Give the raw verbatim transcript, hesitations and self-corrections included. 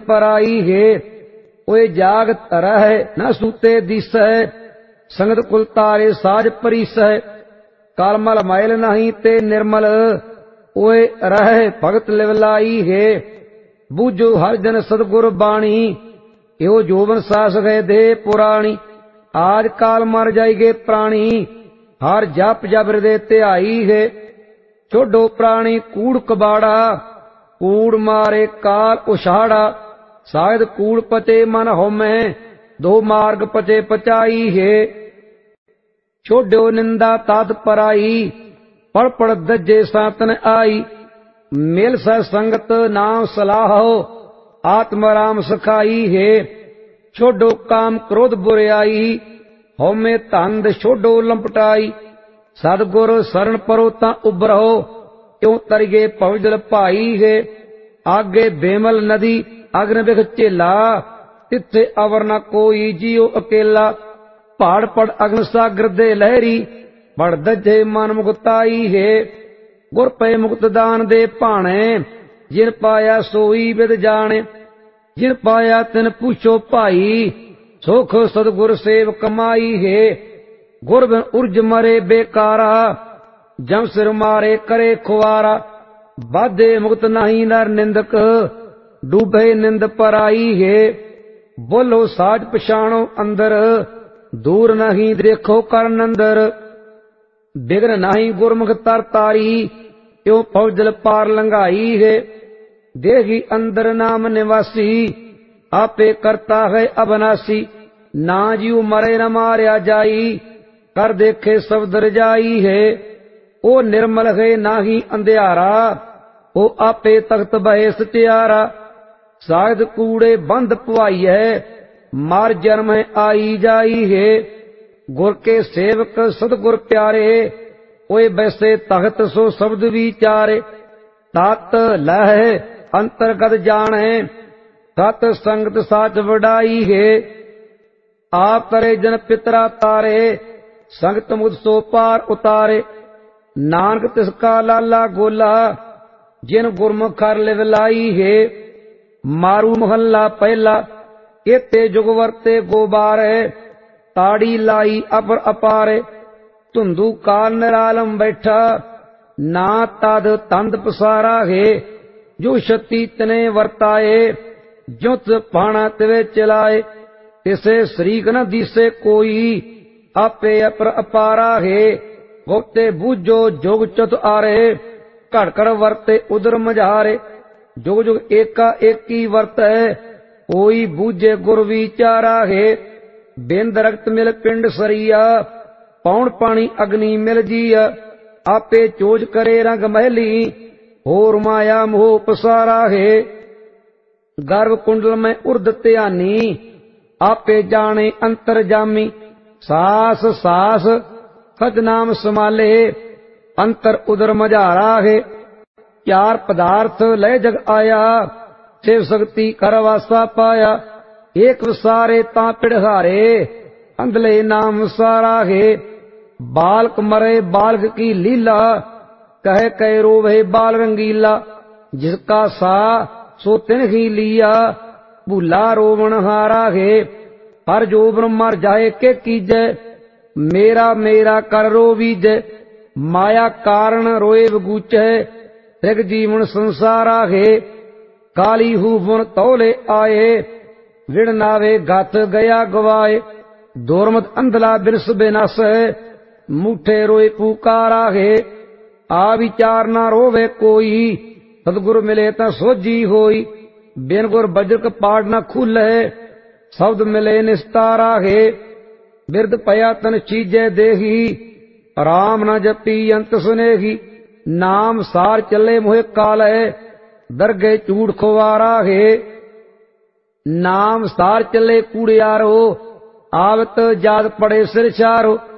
पराई है। ओए जागत रह न सूते दिस है, संगत कुल तारे साज परिस है। कालमल मैल नहीं ते निर्मल, ओए रह भगत लिवलाई है। बूझो हर जन सतगुर बाणी, यो जोबन सास गए दे पुराणी। आज काल मर जाएगे प्राणी, हर जप जप हृदय ध्याई है। छोड़ो प्राणी कूड़ कबाड़ा, कूड़ मारे काल उछाड़ा। शायद कूड़ पचे मन होमे, दो मार्ग पचे पचाई है। छोड़ो निंदा तात पराई, पड़ पड़ दजे सातन आई। मिल स संगत नाम सलाहो, आत्मराम सखाई है। छोड़ो काम क्रोध बुराई, होमे धंध छोड़ो लंपटाई। सदगुर शरण परो ता उबरो, क्यों तरिगे पवजल भाई है। आगे बेमल नदी अग्न बिख झेला, तिथे अवर न कोई जियो अकेला। पहाड़ पड़ अग्न सागर दे लहरी, बड़ दजे मन मुक्ताई है। गुर पे मुक्त दान दे भाणे, जिन पाया सोई विद जाने। जिन पाया तिन पूछो भाई, सुख सदगुर सेव कमाई है। गुर बिन उर्ज मरे बेकारा, जम सिर मारे करे खुआरा। बाधे मुक्त नहीं नर निंदक, डूबे निंद पराई है। बोलो साज पछाणो अंदर, दूर नहीं देखो कर नंदर। बिघ्न नहीं गुरमुख तर तारी, क्यों फौजल पार लंघाई है। देही अंदर नाम निवासी, आपे करता है अबनासी। ना जीव मरे न मारया जाई, कर देखे शब्द रजाई है। ओ निर्मल है नाही अंधियारा, ओ आपे तख्त बहे सत्यारा। शायद कूड़े बंद पुआई है, मार जन्म आई जाई है। गुर के सेवक सतगुर प्यारे, ओए वैसे तख्त सो शब्द विचारे। तात लह अंतर्गत जाने, सत संगत साच वडाई है। आप करे जन पितरा तारे, संगत मुद सो पार उतारे। नानक तिसका लाला गोला, जिन गुरमुख कर लिवलाई है। मारू महल्ला पहला, केते जुग वरते गोबारे। ताड़ी लाई अपर अपारे, धुंधु काल निरालम बैठा। ना तद तंद पसारा है, जो शक्ति तने वर्ताए। जुत पाना तिवे चलाए, तिसे शरीक न दिसे कोई। आपे अपर अपारा है, गोते बूझो जोग चत आरे। घड़ कर वर्ते उदर मझारे, जुग जुग एका एकी वर्त है। कोई बूझे गुर विचारा है। बिंद रक्त मिल पिंड सरिया, पौण पानी अग्नि मिल जिया। आपे चोज करे रंग महली, होर माया मोह पसारा है। गर्भ कुंडल में उर्द त्यानी, आपे जाने अंतर जामी। सास सास सच नाम समाले, अंतर उदर मझारा है। चार पदार्थ लय जग आया, शिव शक्ति कर वासा पाया। एक विसारे ता पिढ़हारे, अंधले नाम सारा है। बालक मरे बालक की लीला, कह कह रोवे बाल रंगीला। जिसका सा सो तिन ही लिया, भूला रोवण हारा है। हर जोबन मर जाए के कीजे, मेरा मेरा कर रोवीजे। माया कारण रोए बगूचे, रिग जीवन संसारा है। काली हूफुन तौले आए, विण नावे गत गया गवाए। दोरमत अंधला बिरस बेनस, मूठे रोए पुकारा है। आ विचार ना रोवे कोई, सदगुर मिले ता सोजी होई। बिन गुर बजरक पाड़ न खुले, शब्द मिले निस्तारा है। बिरद पया तन चीजे देही, राम न जपी अंत सुनेगी। नाम सार चले मोहे काल है, दरगे चूड़ खुवारा है। नाम सार चले कूड़ियारो, आवत जाद पड़े सिर चारो।